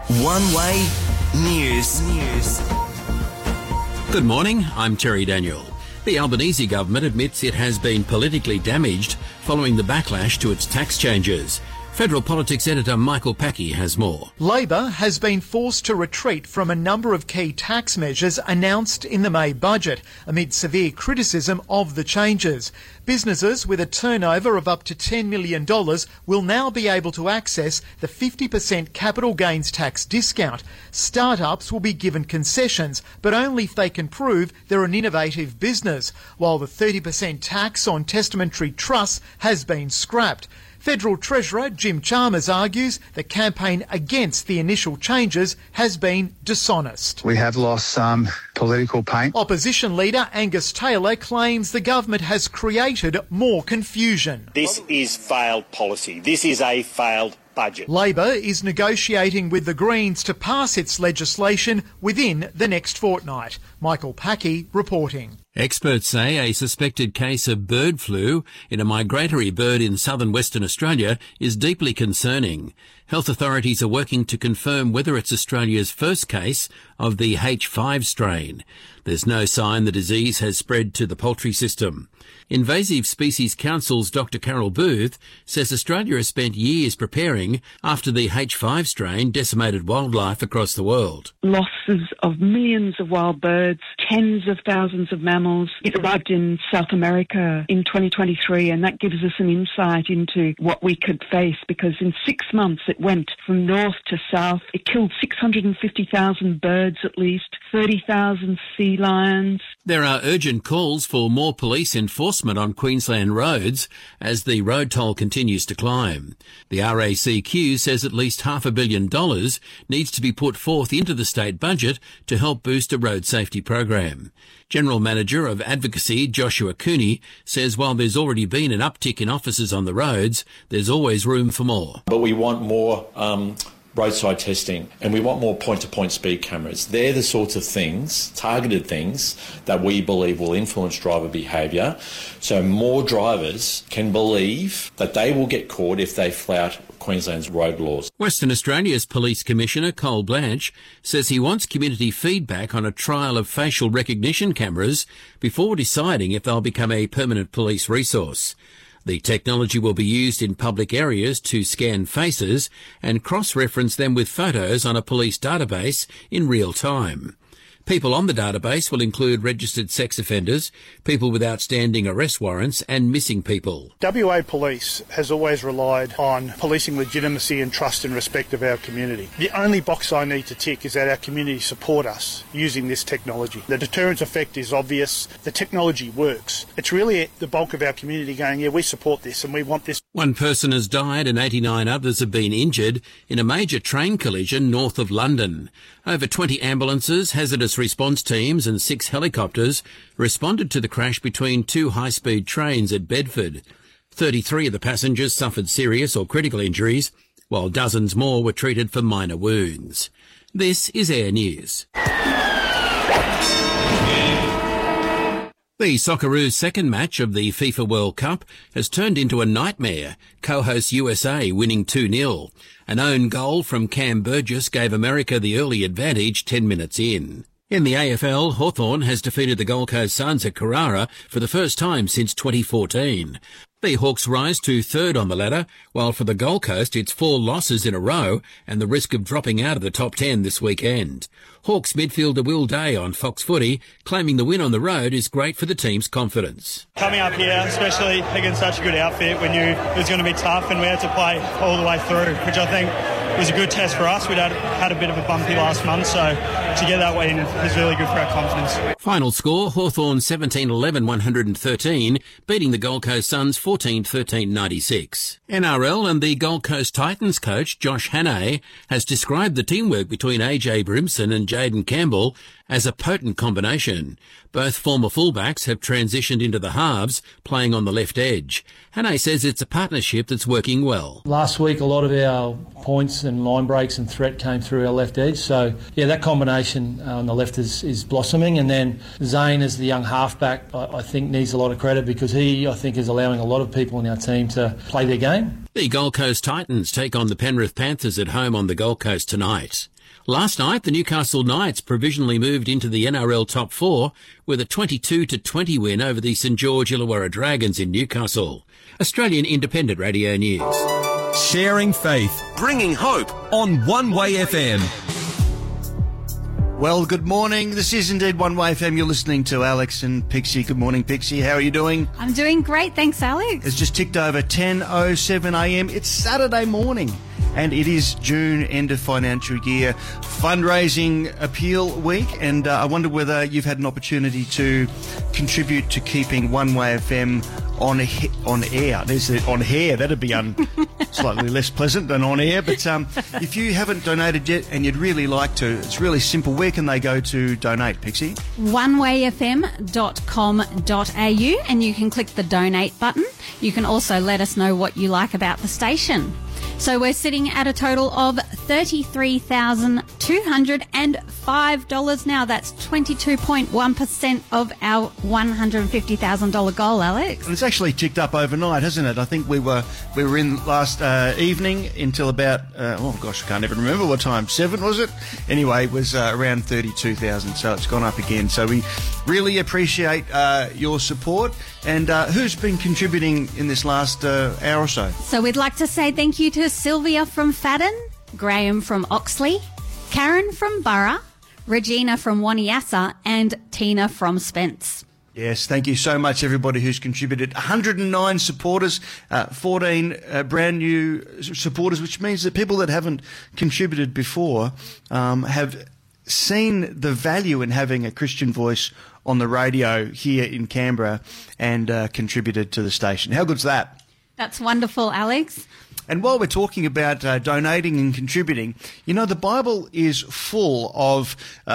One Way News. Good morning, I'm Terry Daniel. The Albanese government admits it has been politically damaged following the backlash to its tax changes. Federal Politics editor Michael Packey has more. Labor has been forced to retreat from a number of key tax measures announced in the May budget amid severe criticism of the changes. Businesses with a turnover of up to $10 million will now be able to access the 50% capital gains tax discount. Startups will be given concessions, but only if they can prove they're an innovative business, while the 30% tax on testamentary trusts has been scrapped. Federal Treasurer Jim Chalmers argues the campaign against the initial changes has been dishonest. We have lost some political paint. Opposition leader Angus Taylor claims the government has created more confusion. This is failed policy. This is a failed budget. Labor is negotiating with the Greens to pass its legislation within the next fortnight. Michael Packey reporting. Experts say a suspected case of bird flu in a migratory bird in southern Western Australia is deeply concerning. Health authorities are working to confirm whether it's Australia's first case of the H5 strain. There's no sign the disease has spread to the poultry system. Invasive Species Council's Dr. Carol Booth says Australia has spent years preparing after the H5 strain decimated wildlife across the world. Losses of millions of wild birds, tens of thousands of mammals. It arrived in South America in 2023, and that gives us an insight into what we could face, because in 6 months it went from north to south. It killed 650,000 birds at least, 30,000 sea lions. There are urgent calls for more police enforcement on Queensland roads as the road toll continues to climb. The RACQ says at least $500 million needs to be put forth into the state budget to help boost a road safety program. General Manager of Advocacy Joshua Cooney says while there's already been an uptick in officers on the roads, there's always room for more. But we want more roadside testing, and we want more point-to-point speed cameras. They're the sorts of things, targeted things, that we believe will influence driver behaviour, so more drivers can believe that they will get caught if they flout Queensland's road laws. Western Australia's Police Commissioner Cole Blanche says he wants community feedback on a trial of facial recognition cameras before deciding if they'll become a permanent police resource. The technology will be used in public areas to scan faces and cross-reference them with photos on a police database in real time. People on the database will include registered sex offenders, people with outstanding arrest warrants and missing people. WA Police has always relied on policing legitimacy and trust and respect of our community. The only box I need to tick is that our community support us using this technology. The deterrence effect is obvious. The technology works. It's really the bulk of our community going, yeah, we support this and we want this. One person has died and 89 others have been injured in a major train collision north of London. Over 20 ambulances, hazardous response teams and 6 helicopters responded to the crash between 2 high-speed trains at Bedford. 33 of the passengers suffered serious or critical injuries, while dozens more were treated for minor wounds. This is Air News. The Socceroos' second match of the FIFA World Cup has turned into a nightmare, co-host USA winning 2-0. An own goal from Cam Burgess gave America the early advantage 10 minutes in. In the AFL, Hawthorn has defeated the Gold Coast Suns at Carrara for the first time since 2014. The Hawks rise to third on the ladder, while for the Gold Coast it's 4 losses in a row and the risk of dropping out of the top 10 this weekend. Hawks midfielder Will Day on Fox Footy claiming the win on the road is great for the team's confidence. Coming up here, especially against such a good outfit, we knew it was going to be tough and we had to play all the way through, which I think was a good test for us. We'd had a bit of a bumpy last month, so to get that win is really good for our confidence. Final score, Hawthorn 17-11-113, beating the Gold Coast Suns 14-13-96. NRL and the Gold Coast Titans coach Josh Hannay has described the teamwork between AJ Brimson and Jaden Campbell as a potent combination. Both former fullbacks have transitioned into the halves, playing on the left edge. Hannay says it's a partnership that's working well. Last week, a lot of our points and line breaks and threat came through our left edge. So, yeah, that combination on the left is blossoming. And then Zane, as the young halfback, I think needs a lot of credit because he, I think, is allowing a lot of people in our team to play their game. The Gold Coast Titans take on the Penrith Panthers at home on the Gold Coast tonight. Last night, the Newcastle Knights provisionally moved into the NRL top 4 with a 22-20 win over the St George Illawarra Dragons in Newcastle. Australian Independent Radio News. Sharing faith, bringing hope on One Way FM. Well, good morning. This is indeed One Way FM. You're listening to Alex and Pixie. Good morning, Pixie. How are you doing? I'm doing great. Thanks, Alex. It's just ticked over 10:07 a.m. It's Saturday morning and it is June, end of financial year, fundraising appeal week. And I wonder whether you've had an opportunity to contribute to keeping One Way FM on air. There's on air. That'd be slightly less pleasant than on air. But if you haven't donated yet and you'd really like to, it's really simple. Where can they go to donate, Pixie? onewayfm.com.au, and you can click the donate button. You can also let us know what you like about the station. So we're sitting at a total of $33,205 now. That's 22.1% of our $150,000 goal, Alex. And it's actually ticked up overnight, hasn't it? I think we were in last evening until about, I can't even remember what time, 7 was it? Anyway, it was around 32,000, so it's gone up again. So we really appreciate your support. And who's been contributing in this last hour or so? So we'd like to say thank you to Sylvia from Fadden, Graham from Oxley, Karen from Burra, Regina from Waniassa, and Tina from Spence. Yes, thank you so much, everybody who's contributed. 109 supporters, 14 brand new supporters, which means that people that haven't contributed before have seen the value in having a Christian voice on the radio here in Canberra and contributed to the station. How good's that? That's wonderful, Alex. And while we're talking about donating and contributing, you know, the Bible is full of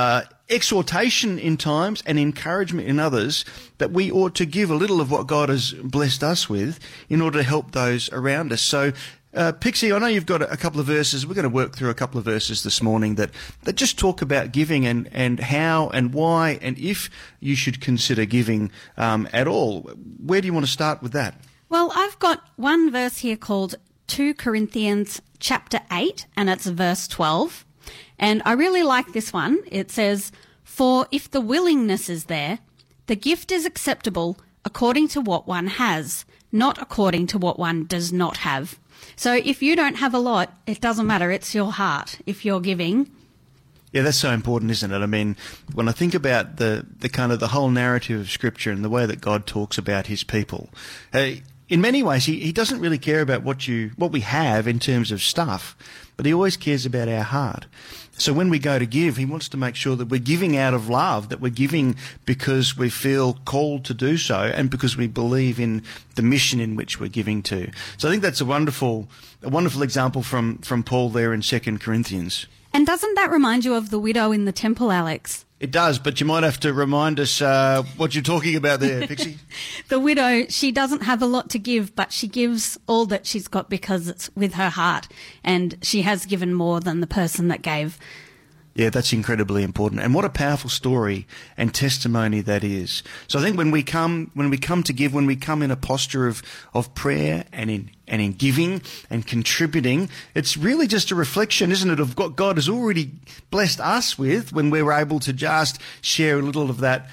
exhortation in times and encouragement in others that we ought to give a little of what God has blessed us with in order to help those around us. So, Pixie, I know you've got a couple of verses. We're going to work through a couple of verses this morning that just talk about giving and how and why and if you should consider giving at all. Where do you want to start with that? Well, I've got one verse here called 2 Corinthians chapter 8, and it's verse 12. And I really like this one. It says, "For if the willingness is there, the gift is acceptable according to what one has, not according to what one does not have." So if you don't have a lot, it doesn't matter. It's your heart if you're giving. Yeah, that's so important, isn't it? I mean, when I think about the kind of the whole narrative of Scripture and the way that God talks about his people, in many ways, he doesn't really care about what we have in terms of stuff, but he always cares about our heart. So when we go to give, he wants to make sure that we're giving out of love, that we're giving because we feel called to do so and because we believe in the mission in which we're giving to. So I think that's a wonderful example from Paul there in 2 Corinthians. And doesn't that remind you of the widow in the temple, Alex? It does, but you might have to remind us what you're talking about there, Pixie. The widow, she doesn't have a lot to give, but she gives all that she's got because it's with her heart, and she has given more than the person that gave. Yeah, that's incredibly important. And what a powerful story and testimony that is. So I think when we come to give, when we come in a posture of prayer and in giving and contributing, it's really just a reflection, isn't it, of what God has already blessed us with when we're able to just share a little of that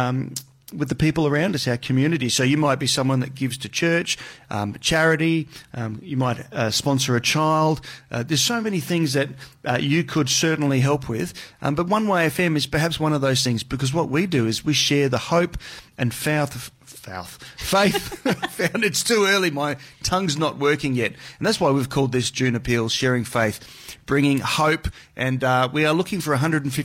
with the people around us, our community. So you might be someone that gives to church, charity, you might sponsor a child. There's so many things that you could certainly help with. But One Way FM is perhaps one of those things, because what we do is we share the hope and faith. Found it's too early. My tongue's not working yet. And that's why we've called this June Appeal, Sharing Faith, bringing hope. And we are looking for a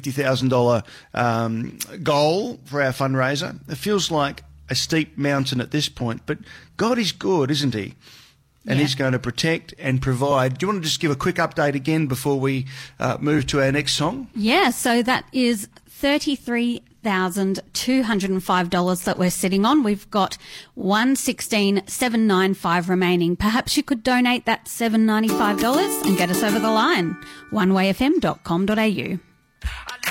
$150,000 goal for our fundraiser. It feels like a steep mountain at this point, but God is good, isn't he? And he's going to protect and provide. Do you want to just give a quick update again before we move to our next song? Yeah, so that is $33,205 that we're sitting on. We've got $116,795 remaining. Perhaps you could donate that $795 and get us over the line. onewayfm.com.au.